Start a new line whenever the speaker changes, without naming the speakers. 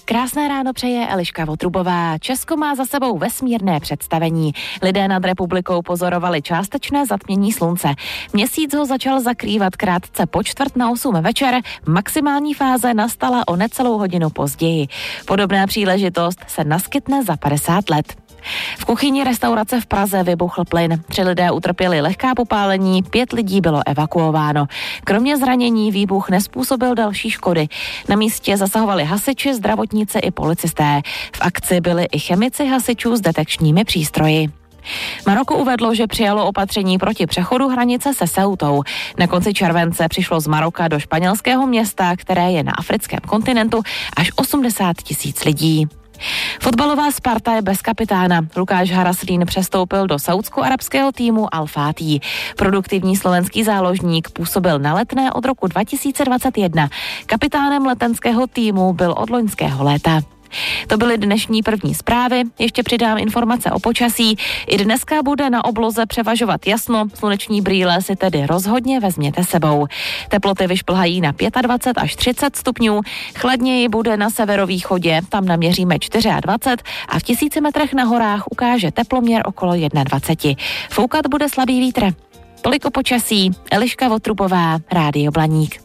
Krásné ráno přeje Eliška Votrubová. Česko má za sebou vesmírné představení. Lidé nad republikou pozorovali částečné zatmění slunce. Měsíc ho začal zakrývat krátce po 7:45 večer. Maximální fáze nastala o necelou hodinu později. Podobná příležitost se naskytne za 50 let. V kuchyni restaurace v Praze vybuchl plyn. 3 lidé utrpěli lehká popálení, 5 lidí bylo evakuováno. Kromě zranění výbuch nezpůsobil další škody. Na místě zasahovali hasiči, zdravotníci i policisté. V akci byli i chemici hasičů s detekčními přístroji. Maroko uvedlo, že přijalo opatření proti přechodu hranice se Ceutou. Na konci července přišlo z Maroka do španělského města, které je na africkém kontinentu, až 80 000 lidí. Fotbalová Sparta je bez kapitána. Lukáš Haraslín přestoupil do saúdsko-arabského týmu Al-Fatih. Produktivní slovenský záložník působil na Letné od roku 2021. Kapitánem letenského týmu byl od loňského léta. To byly dnešní první zprávy. Ještě přidám informace o počasí. I dneska bude na obloze převažovat jasno. Sluneční brýle si tedy rozhodně vezměte sebou. Teploty vyšplhají na 25 až 30 stupňů. Chladněji bude na severovýchodě. Tam naměříme 24 a v 1000 metrech na horách ukáže teploměr okolo 21. Foukat bude slabý vítr. Tolik o počasí. Eliška Votrubová, Rádio Blaník.